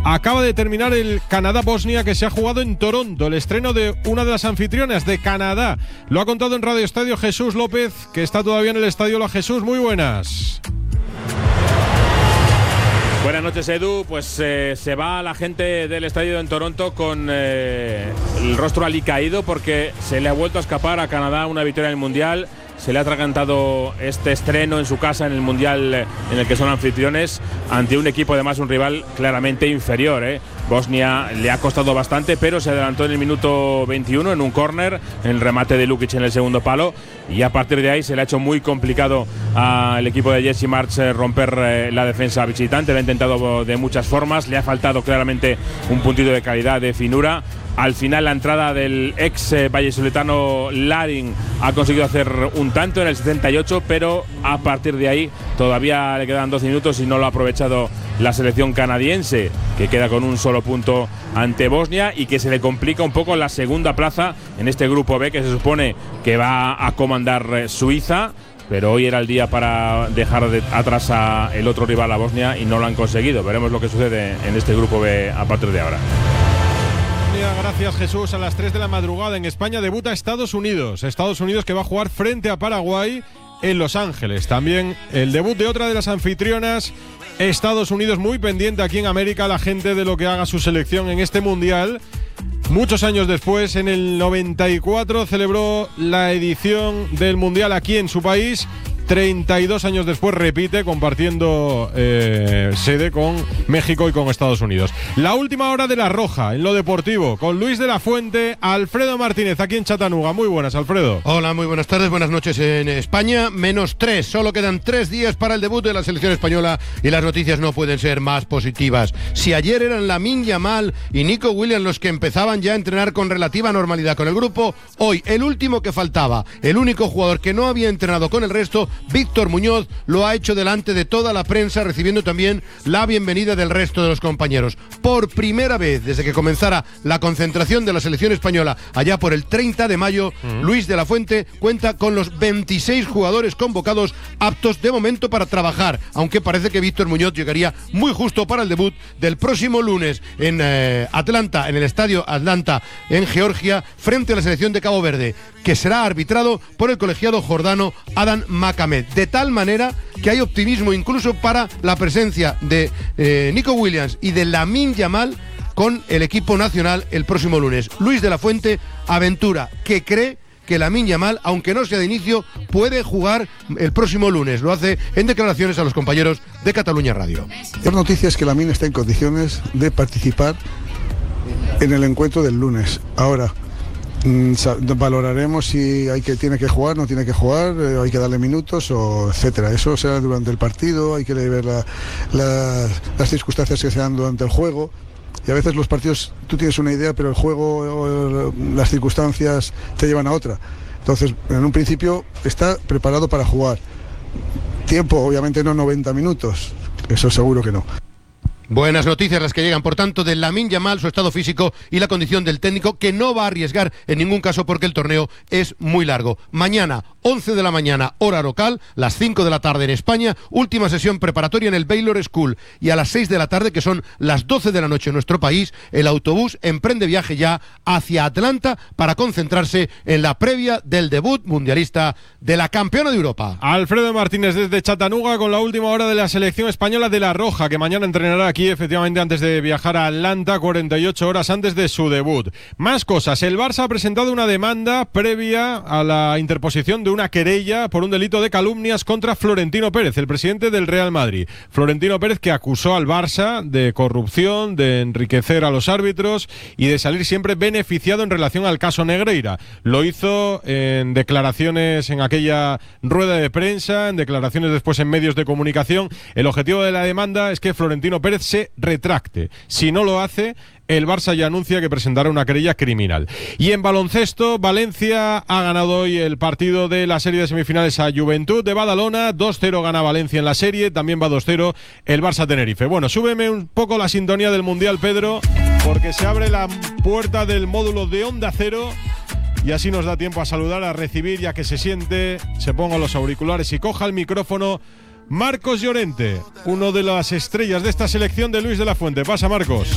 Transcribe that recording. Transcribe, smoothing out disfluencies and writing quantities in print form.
Acaba de terminar el Canadá-Bosnia que se ha jugado en Toronto, el estreno de una de las anfitrionas de Canadá. Lo ha contado en Radio Estadio Jesús López, que está todavía en el estadio. Hola Jesús, muy buenas. Buenas noches, Edu. Pues se va la gente del estadio en Toronto con el rostro alicaído porque se le ha vuelto a escapar a Canadá una victoria en el Mundial. Se le ha atragantado este estreno en su casa en el Mundial en el que son anfitriones ante un equipo, además un rival claramente inferior. Bosnia le ha costado bastante, pero se adelantó en el minuto 21 en un córner, en el remate de Lukic en el segundo palo, y a partir de ahí se le ha hecho muy complicado al equipo de Jesse March romper la defensa visitante. Lo ha intentado de muchas formas, le ha faltado claramente un puntito de calidad, de finura. Al final la entrada del ex vallesoletano Larin ha conseguido hacer un tanto en el 78, pero a partir de ahí todavía le quedan 12 minutos y no lo ha aprovechado la selección canadiense, que queda con un solo punto ante Bosnia y que se le complica un poco la segunda plaza en este grupo B que se supone que va a comandar Suiza. Pero hoy era el día para dejar atrás a el otro rival, a Bosnia, y no lo han conseguido. Veremos lo que sucede en este grupo B a partir de ahora. Gracias Jesús. A las 3 de la madrugada en España debuta Estados Unidos. Estados Unidos que va a jugar frente a Paraguay en Los Ángeles. También el debut de otra de las anfitrionas, Estados Unidos, muy pendiente aquí en América la gente de lo que haga su selección en este Mundial. Muchos años después, en el 94, celebró la edición del Mundial aquí en su país. 32 años después repite, compartiendo sede con México y con Estados Unidos. La última hora de La Roja, en lo deportivo, con Luis de la Fuente, Alfredo Martínez, aquí en Chattanooga. Muy buenas, Alfredo. Hola, muy buenas tardes, buenas noches en España. -3, solo quedan 3 días para el debut de la selección española y las noticias no pueden ser más positivas. Si ayer eran Lamine Yamal y Nico Williams los que empezaban ya a entrenar con relativa normalidad con el grupo, hoy el último que faltaba, el único jugador que no había entrenado con el resto, Víctor Muñoz, lo ha hecho delante de toda la prensa, recibiendo también la bienvenida del resto de los compañeros. Por primera vez desde que comenzara la concentración de la selección española allá por el 30 de mayo, Luis de la Fuente cuenta con los 26 jugadores convocados aptos de momento para trabajar, aunque parece que Víctor Muñoz llegaría muy justo para el debut del próximo lunes en Atlanta, en el estadio Atlanta en Georgia, frente a la selección de Cabo Verde, que será arbitrado por el colegiado jordano Adam Makamed. De tal manera que hay optimismo incluso para la presencia de Nico Williams y de Lamine Yamal con el equipo nacional el próximo lunes. Luis de la Fuente aventura que cree que Lamine Yamal, aunque no sea de inicio, puede jugar el próximo lunes. Lo hace en declaraciones a los compañeros de Cataluña Radio. La noticia es que Lamine está en condiciones de participar en el encuentro del lunes. Ahora valoraremos si tiene que jugar, no tiene que jugar, hay que darle minutos, o etcétera. Eso será durante el partido, hay que ver las circunstancias que se dan durante el juego. Y a veces los partidos, tú tienes una idea, pero el juego, las circunstancias te llevan a otra. Entonces, en un principio está preparado para jugar. Tiempo, obviamente no 90 minutos, eso seguro que no. Buenas noticias las que llegan, por tanto, de Lamine Yamal, su estado físico y la condición del técnico, que no va a arriesgar en ningún caso porque el torneo es muy largo. Mañana, 11 de la mañana, hora local, las 5 de la tarde en España, última sesión preparatoria en el Baylor School, y a las 6 de la tarde, que son las 12 de la noche en nuestro país, el autobús emprende viaje ya hacia Atlanta para concentrarse en la previa del debut mundialista de la campeona de Europa. Alfredo Martínez desde Chattanooga con la última hora de la selección española de La Roja, que mañana entrenará aquí efectivamente antes de viajar a Atlanta, 48 horas antes de su debut. Más cosas, el Barça ha presentado una demanda previa a la interposición de una querella por un delito de calumnias contra Florentino Pérez, el presidente del Real Madrid. Florentino Pérez, que acusó al Barça de corrupción, de enriquecer a los árbitros y de salir siempre beneficiado en relación al caso Negreira. Lo hizo en declaraciones en aquella rueda de prensa, en declaraciones después en medios de comunicación. El objetivo de la demanda es que Florentino Pérez se retracte. Si no lo hace, el Barça ya anuncia que presentará una querella criminal. Y en baloncesto, Valencia ha ganado hoy el partido de la serie de semifinales a Juventud de Badalona. 2-0 gana Valencia en la serie, también va 2-0 el Barça Tenerife. Bueno, súbeme un poco la sintonía del Mundial, Pedro, porque se abre la puerta del módulo de Onda Cero y así nos da tiempo a saludar, a recibir, ya que se siente, se ponga los auriculares y coja el micrófono Marcos Llorente, uno de las estrellas de esta selección de Luis de la Fuente. Pasa, Marcos.